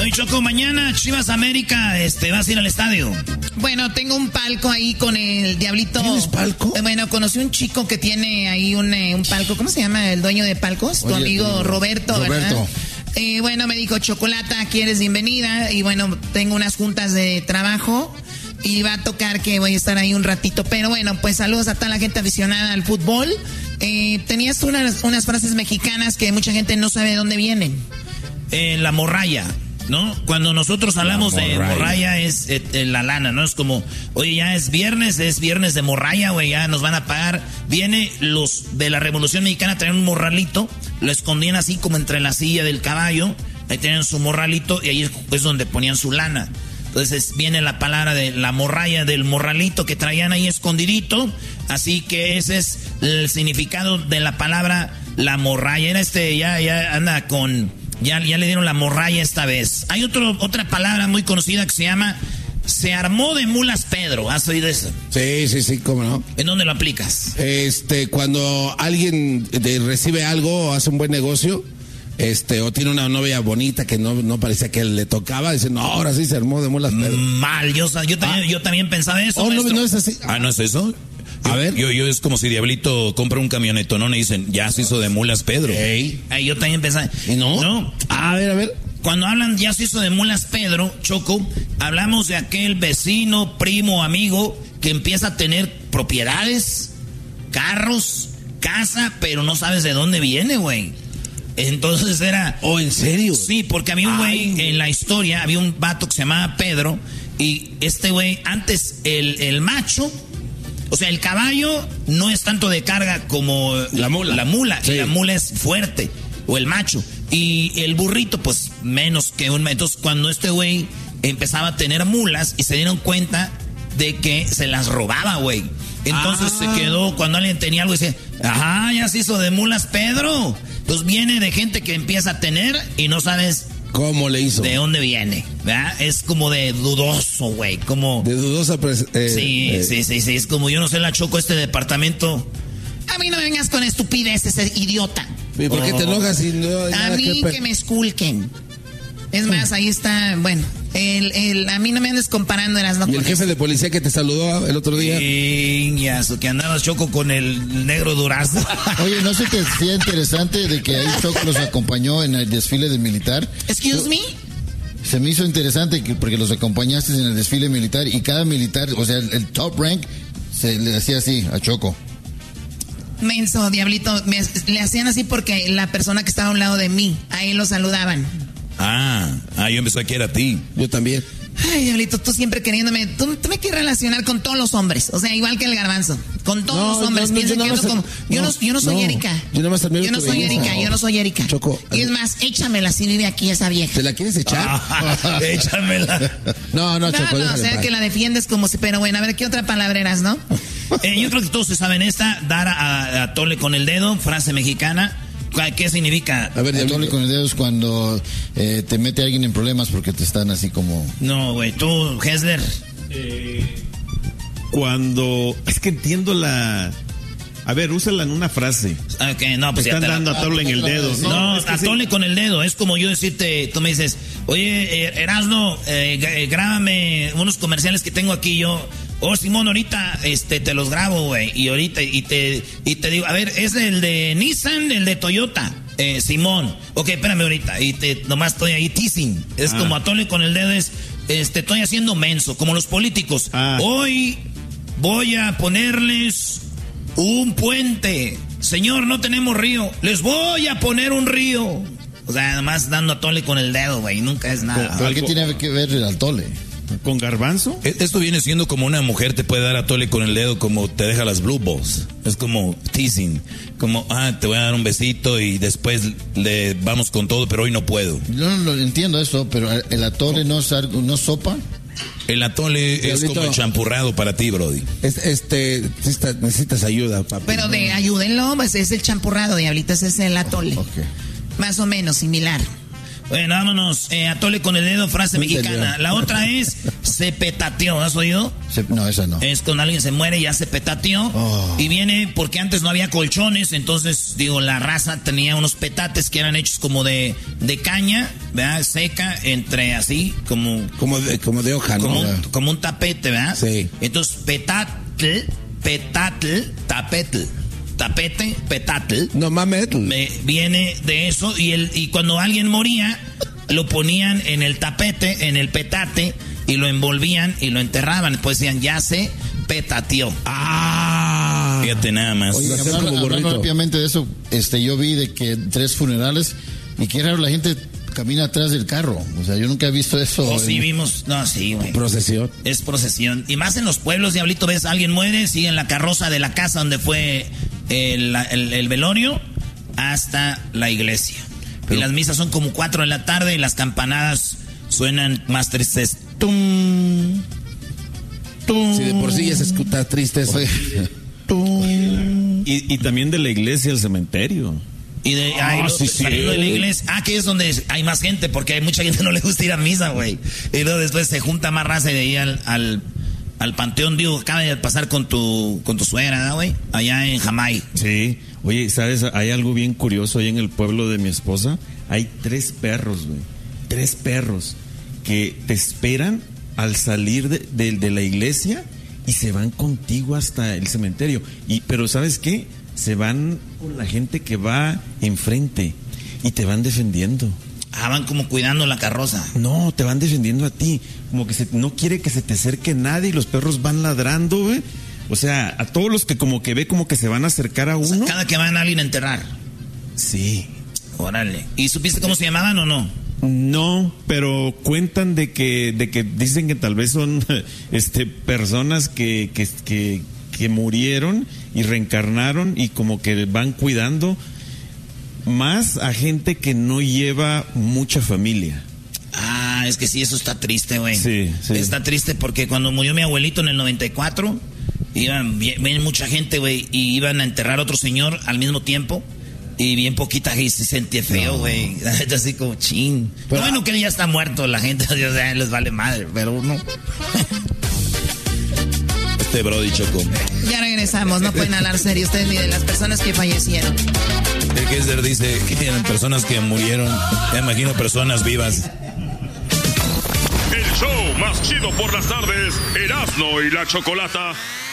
Oye, Choco, mañana Chivas América, vas a ir al estadio. Bueno, tengo un palco ahí con el Diablito. ¿Tienes palco? Bueno, conocí un chico que tiene ahí un palco. ¿Cómo se llama el dueño de palcos? Tu amigo Roberto, ¿verdad? Bueno, me dijo, Chocolata, aquí eres bienvenida. Y bueno, tengo unas juntas de trabajo y va a tocar que voy a estar ahí un ratito. Pero bueno, pues saludos a toda la gente aficionada al fútbol. Tenías unas frases mexicanas que mucha gente no sabe de dónde vienen. La morralla, ¿no? Cuando nosotros hablamos de morralla es la lana, ¿no? Es como, oye, ya es viernes de morralla, güey, ya nos van a pagar. Viene los de la Revolución Mexicana, traían un morralito, lo escondían así como entre la silla del caballo, ahí tenían su morralito y ahí es donde ponían su lana. Entonces viene la palabra de la morralla, del morralito que traían ahí escondidito, así que ese es el significado de la palabra la morralla. Era ya anda con... Ya le dieron la morralla esta vez. Hay otra palabra muy conocida que se llama se armó de mulas Pedro. ¿Has oído eso? Sí, cómo no. ¿En dónde lo aplicas? Cuando alguien recibe algo o hace un buen negocio, o tiene una novia bonita que no parecía que le tocaba, dice, no, ahora sí se armó de mulas Pedro. Mal, yo también pensaba eso. No es así. ¿No es eso? A ver. Yo es como si Diablito compra un camionetón, ¿no? Y dicen, ya se hizo de mulas Pedro. Yo también pensaba. ¿Y no? No. A ver. Cuando hablan ya se hizo de mulas Pedro, Choco, hablamos de aquel vecino, primo, amigo que empieza a tener propiedades, carros, casa, pero no sabes de dónde viene, güey. Entonces era... ¿Oh, en serio? Sí, porque había un güey en la historia, había un vato que se llamaba Pedro, y este güey, antes el macho... O sea, el caballo no es tanto de carga como la mula. Sí. La mula es fuerte, o el macho. Y el burrito, pues, menos que un... Entonces, cuando este güey empezaba a tener mulas y se dieron cuenta de que se las robaba, güey. Entonces se quedó, cuando alguien tenía algo, decía, ajá, ya se hizo de mulas Pedro. Entonces viene de gente que empieza a tener y no sabes... ¿Cómo le hizo? ¿De dónde viene? ¿Verdad? Es como de dudoso, güey. Como... De dudosa... Sí. Es como, yo no sé, la Choco, este departamento. A mí no me vengas con estupideces, idiota. ¿Y por qué te enojas si no hay nada que me esculquen? Es más, ahí está, bueno... a mí no me andes comparando, Erasno. ¿Y el jefe de policía que te saludó el otro día? Que andabas, Choco, con el negro Durazo. Oye, ¿no se te hacía interesante de que ahí Choco los acompañó en el desfile del militar? Excuse me. Se me hizo interesante porque los acompañaste en el desfile militar y cada militar, o sea, el top rank, se le hacía así a Choco. Menso, Diablito, le hacían así porque la persona que estaba a un lado de mí, ahí lo saludaban. Yo empecé a querer a ti. Yo también. Ay, Diablito, tú siempre queriéndome... Tú me quieres relacionar con todos los hombres. O sea, igual que el Garbanzo. Con todos los hombres. Yo no soy Erika. Yo no soy Erika. Choco. Y es más, échamela si vive aquí esa vieja. ¿Te la quieres echar? Échamela. No, Choco. O sea, que la defiendes como si... Pero bueno, a ver, ¿qué otra palabra eras, no? Yo creo que todos se saben esta. Dar a tole con el dedo. Frase mexicana. ¿Qué significa? A ver, tole con el dedo es cuando te mete alguien en problemas porque te están así como... No, güey, tú, Hessler. Cuando... Es que entiendo la... A ver, úsala en una frase. Okay, no, pues te están dando a tole en el dedo. No, a tole con el dedo. Es como yo decirte, tú me dices, oye, Erasno, grábame unos comerciales que tengo aquí yo. Oh, Simón, ahorita te los grabo, güey. Y ahorita, y te digo, a ver, ¿es el de Nissan, el de Toyota? Simón. Ok, espérame ahorita. Y nomás estoy ahí teasing. Es como atole con el dedo, estoy haciendo menso, como los políticos. Hoy voy a ponerles un puente. Señor, no tenemos río. Les voy a poner un río. O sea, nomás dando atole con el dedo, güey. Nunca es nada. ¿Pero qué tiene que ver el atole? ¿Con Garbanzo? Esto viene siendo como una mujer te puede dar atole con el dedo, como te deja las blue balls. Es como teasing. Como, te voy a dar un besito y después le vamos con todo, pero hoy no puedo. Yo no lo entiendo eso, pero el atole no es sopa. El atole es como el champurrado para ti, Brody. Necesitas ayuda, papi. Pero ayúdenlo, pues es el champurrado, Diablitas, es el atole. Okay. Más o menos, similar. Bueno, vámonos. Atole con el dedo, frase mexicana. La otra es se petateó. ¿Has oído? No, esa no. Es cuando alguien se muere, ya se petateó. Y viene porque antes no había colchones. Entonces, la raza tenía unos petates que eran hechos como de caña, ¿verdad? Seca, entre así, como de hoja, ¿no? Como un tapete, ¿verdad? Sí. Entonces, petatl, tapete, petatl. No mames. Viene de eso y cuando alguien moría, lo ponían en el tapete, en el petate, y lo envolvían y lo enterraban. Pues decían, ya se petateó. Fíjate nada más. Oye, hablando rápidamente de eso, yo vi de que 3 funerales y qué raro la gente camina atrás del carro. O sea, yo nunca he visto eso. Sí vimos. No, sí, güey. Procesión. Es procesión. Y más en los pueblos, diablito, ves, alguien muere, sigue en la carroza de la casa donde fue el velorio hasta la iglesia. Y las misas son como 4 de la tarde y las campanadas suenan más tristes. ¡Tum! ¡Tum! Si de por sí ya se escucha triste eso. Y también de la iglesia al cementerio. Y de saliendo de la iglesia. Que es donde hay más gente, porque hay mucha gente que no le gusta ir a misa, güey. Y luego después se junta más raza y de ahí al panteón, acaba de pasar con tu suegra, güey, allá en Jamay. Sí. Oye, ¿sabes? Hay algo bien curioso ahí en el pueblo de mi esposa. Hay 3 perros, güey. 3 perros que te esperan al salir de la iglesia y se van contigo hasta el cementerio. Pero ¿sabes qué? Se van con la gente que va enfrente y te van defendiendo. Van como cuidando la carroza. No, te van defendiendo a ti. Como que no quiere que se te acerque nadie y los perros van ladrando, güey. O sea, a todos los que como que ve como que se van a acercar a uno. O sea, cada que van a alguien a enterrar. Sí. Órale. ¿Y supiste cómo se llamaban o no? No, pero cuentan de que dicen que tal vez son personas que murieron y reencarnaron y como que van cuidando más a gente que no lleva mucha familia. Es que sí, eso está triste, güey. Sí. Está triste porque cuando murió mi abuelito en el 94, ven mucha gente, güey, y iban a enterrar a otro señor al mismo tiempo. Y bien poquita gente se sentía feo, güey. Así como chin. Pero bueno, que ya está muerto, la gente les vale madre, pero no. Brody Choco. Ya regresamos, no pueden hablar serio ustedes ni de las personas que fallecieron. El Kessler dice que tienen personas que murieron. Ya imagino personas vivas. El show más chido por las tardes, Erasmo y la Chocolata.